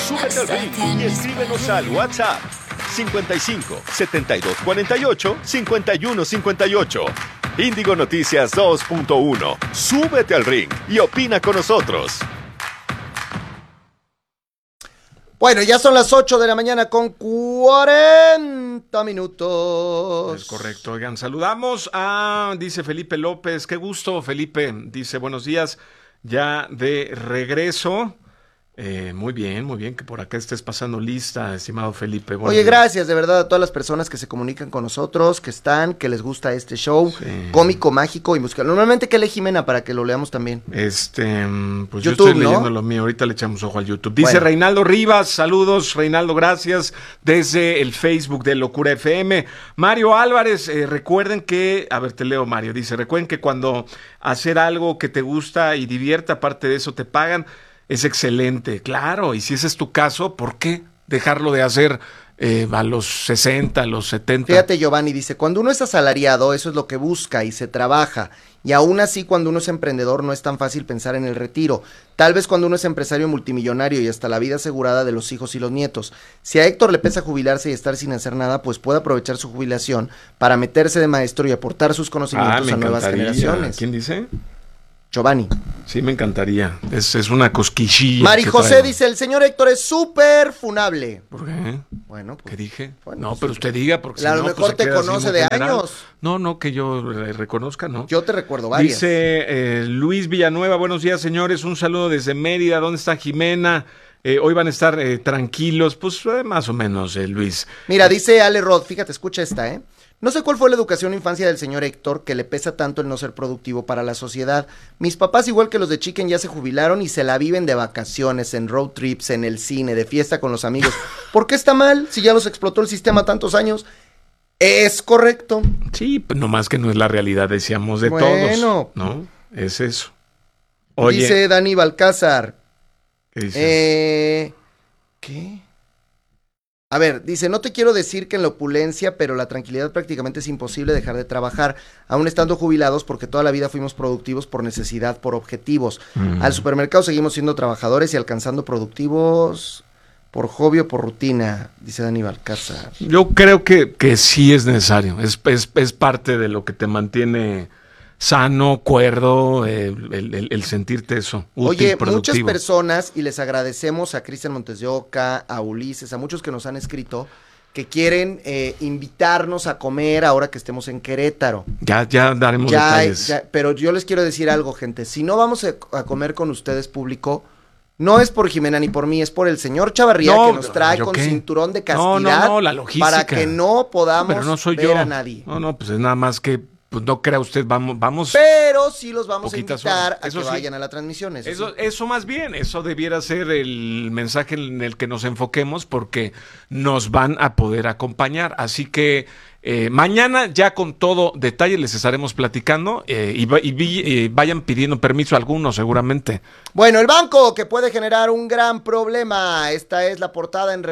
Súbete al ring y escríbenos al WhatsApp 55 72 48 51 58. Índigo Noticias 2.1. Súbete al ring y opina con nosotros. Bueno, ya son las 8 de la mañana con 40 minutos. Es correcto. Oigan, saludamos dice Felipe López. Qué gusto, Felipe. Dice, buenos días, ya de regreso. Muy bien, que por acá estés pasando lista, estimado Felipe. Oye, gracias de verdad a todas las personas que se comunican con nosotros, que les gusta este show, cómico, mágico y musical. Normalmente, ¿qué lee Jimena para que lo leamos también? Pues YouTube, yo estoy leyendo lo mío, ahorita le echamos ojo al YouTube. Dice bueno. Reinaldo Rivas, saludos, Reinaldo, gracias, desde el Facebook de Locura FM. Mario Álvarez, recuerden que, a ver, te leo, Mario, dice, recuerden que cuando hacer algo que te gusta y divierte, aparte de eso te pagan, es excelente, claro, y si ese es tu caso, ¿por qué dejarlo de hacer a los 60, a los 70? Fíjate, Giovanni, dice, cuando uno es asalariado, eso es lo que busca y se trabaja, y aún así cuando uno es emprendedor no es tan fácil pensar en el retiro, tal vez cuando uno es empresario multimillonario y hasta la vida asegurada de los hijos y los nietos. Si a Héctor le pesa jubilarse y estar sin hacer nada, pues puede aprovechar su jubilación para meterse de maestro y aportar sus conocimientos a nuevas generaciones. ¿Quién dice? Giovanni. Sí, me encantaría. Es una cosquillilla. Mari José dice, el señor Héctor es súper funable. ¿Por qué? Bueno, pues, ¿qué dije? Bueno, no, pues, pero usted diga, porque a lo mejor te conoce de años. No, que yo reconozca, ¿no? Yo te recuerdo varias. Dice Luis Villanueva, buenos días, señores. Un saludo desde Mérida. ¿Dónde está Jimena? Hoy van a estar tranquilos. Pues más o menos, Luis. Mira, dice Ale Rod, fíjate, escucha esta, No sé cuál fue la educación o infancia del señor Héctor, que le pesa tanto el no ser productivo para la sociedad. Mis papás, igual que los de Chicken, ya se jubilaron y se la viven de vacaciones, en road trips, en el cine, de fiesta con los amigos. ¿Por qué está mal si ya los explotó el sistema tantos años? Es correcto. Sí, pues nomás que no es la realidad, decíamos, de todos. ¿No? Es eso. Oye, dice Dani Balcázar. ¿Qué dice? ¿Qué? A ver, dice, no te quiero decir que en la opulencia, pero la tranquilidad prácticamente es imposible dejar de trabajar, aún estando jubilados, porque toda la vida fuimos productivos por necesidad, por objetivos. Al supermercado seguimos siendo trabajadores y alcanzando productivos por hobby o por rutina, dice Dani Balcázar. Yo creo que sí es necesario, es parte de lo que te mantiene sano, cuerdo, el sentirte eso, útil, Oye, productivo. muchas personas, y les agradecemos a Cristian Montes de Oca, a Ulises, a muchos que nos han escrito, que quieren invitarnos a comer ahora que estemos en Querétaro. Ya daremos detalles. Pero yo les quiero decir algo, gente, si no vamos a comer con ustedes, público, no es por Jimena ni por mí, es por el señor Chavarría que nos trae con cinturón de castidad la logística. para que no podamos ver a nadie. No, pues es nada más que pues no crea usted, vamos. Pero sí los vamos a invitar a que vayan a la transmisión. Eso más bien, eso debiera ser el mensaje en el que nos enfoquemos, porque nos van a poder acompañar. Así que mañana ya con todo detalle les estaremos platicando y vayan pidiendo permiso a algunos seguramente. Bueno, el banco que puede generar un gran problema. Esta es la portada en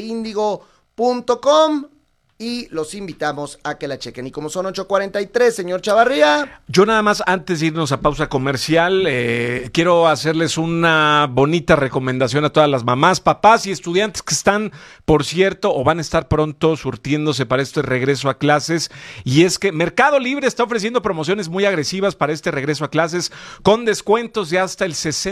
reporteindigo.com. Y los invitamos a que la chequen. Y como son 8:43, señor Chavarría. Yo nada más, antes de irnos a pausa comercial, quiero hacerles una bonita recomendación a todas las mamás, papás y estudiantes que están, por cierto, o van a estar pronto surtiéndose para este regreso a clases. Y es que Mercado Libre está ofreciendo promociones muy agresivas para este regreso a clases, con descuentos de hasta el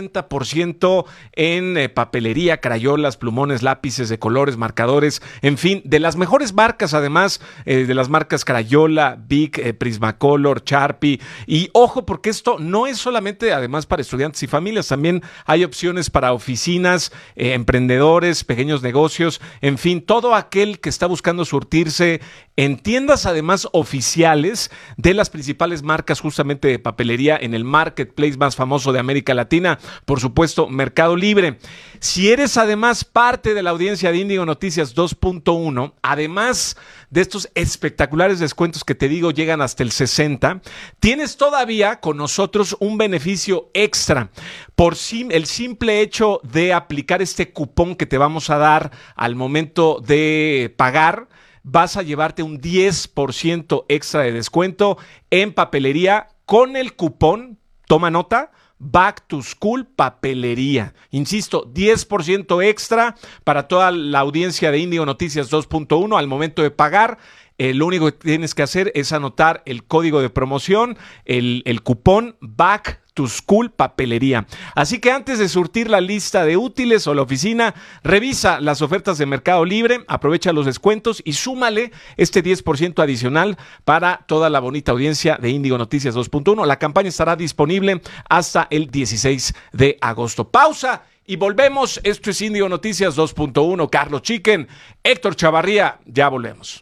60% en papelería, crayolas, plumones, lápices de colores, marcadores, en fin, de las mejores marcas, además de las marcas Crayola, Bic, Prismacolor, Sharpie. Y ojo, porque esto no es solamente además para estudiantes y familias, también hay opciones para oficinas, emprendedores, pequeños negocios, en fin, todo aquel que está buscando surtirse en tiendas además oficiales de las principales marcas justamente de papelería en el marketplace más famoso de América Latina, por supuesto, Mercado Libre. Si eres además parte de la audiencia de Índigo Noticias 2.1, además de estos espectaculares descuentos que te digo llegan hasta el 60%, tienes todavía con nosotros un beneficio extra por el simple hecho de aplicar este cupón que te vamos a dar al momento de pagar. Vas a llevarte un 10% extra de descuento en papelería con el cupón, toma nota, Back to School Papelería. Insisto, 10% extra para toda la audiencia de Índigo Noticias 2.1 al momento de pagar. Lo único que tienes que hacer es anotar el código de promoción, el cupón Back to School Papelería. Así que antes de surtir la lista de útiles o la oficina, revisa las ofertas de Mercado Libre, aprovecha los descuentos y súmale este 10% adicional para toda la bonita audiencia de Índigo Noticias 2.1. La campaña estará disponible hasta el 16 de agosto. Pausa y volvemos. Esto es Índigo Noticias 2.1. Carlos Chicken, Héctor Chavarría, ya volvemos.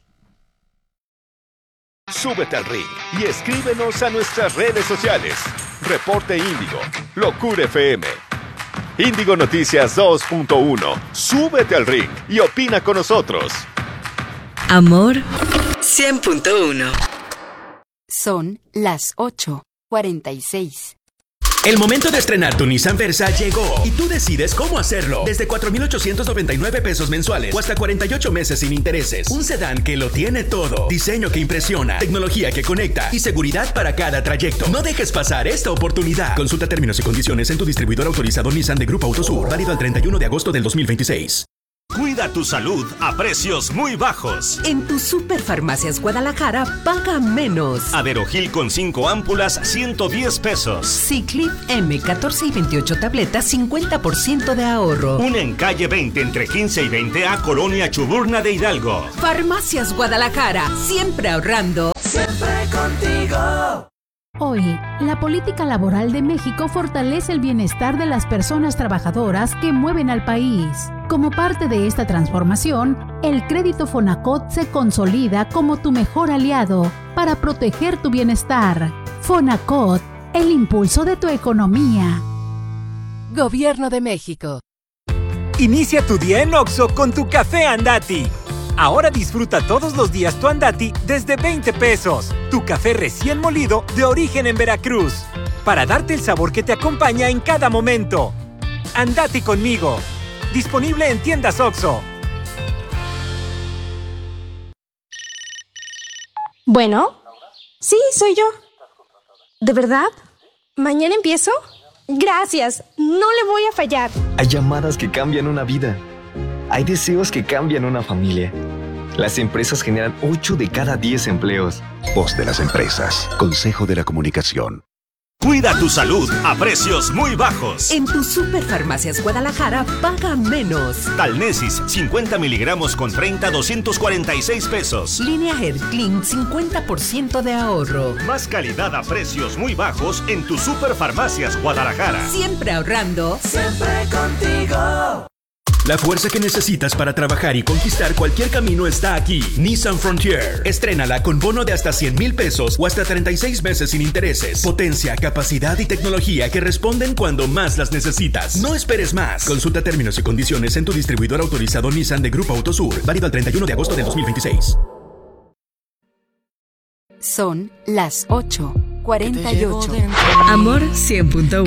Súbete al ring y escríbenos a nuestras redes sociales. Reporte Índigo, Locura FM. Índigo Noticias 2.1. Súbete al ring y opina con nosotros. Amor 100.1. Son las 8:46. El momento de estrenar tu Nissan Versa llegó y tú decides cómo hacerlo. Desde 4,899 pesos mensuales o hasta 48 meses sin intereses. Un sedán que lo tiene todo. Diseño que impresiona, tecnología que conecta y seguridad para cada trayecto. No dejes pasar esta oportunidad. Consulta términos y condiciones en tu distribuidor autorizado Nissan de Grupo Autosur. Válido al 31 de agosto del 2026. Cuida tu salud a precios muy bajos. En tu Superfarmacias Guadalajara, paga menos. Aderogil con 5 ámpulas, 110 pesos. Ciclip M, 14 y 28 tabletas, 50% de ahorro. Una en calle 20 entre 15 y 20A, Colonia Chuburna de Hidalgo. Farmacias Guadalajara, siempre ahorrando. Siempre contigo. Hoy, la política laboral de México fortalece el bienestar de las personas trabajadoras que mueven al país. Como parte de esta transformación, el crédito Fonacot se consolida como tu mejor aliado para proteger tu bienestar. Fonacot, el impulso de tu economía. Gobierno de México. Inicia tu día en Oxxo con tu café Andati. Ahora disfruta todos los días tu Andati desde 20 pesos. Tu café recién molido de origen en Veracruz. Para darte el sabor que te acompaña en cada momento. Andati conmigo. Disponible en tiendas Oxxo. Bueno, sí, soy yo. ¿De verdad? ¿Mañana empiezo? Gracias, no le voy a fallar. Hay llamadas que cambian una vida. Hay deseos que cambian una familia. Las empresas generan 8 de cada 10 empleos. Voz de las empresas. Consejo de la Comunicación. Cuida tu salud a precios muy bajos. En tu Superfarmacias Guadalajara, paga menos. Talnesis, 50 miligramos con 30, 246 pesos. Línea Hair Clean, 50% de ahorro. Más calidad a precios muy bajos en tu Superfarmacias Guadalajara. Siempre ahorrando. Siempre contigo. La fuerza que necesitas para trabajar y conquistar cualquier camino está aquí. Nissan Frontier. Estrénala con bono de hasta 100,000 pesos o hasta 36 meses sin intereses. Potencia, capacidad y tecnología que responden cuando más las necesitas. No esperes más. Consulta términos y condiciones en tu distribuidor autorizado Nissan de Grupo Autosur. Válido al 31 de agosto del 2026. Son las 8:48. Amor 100.1.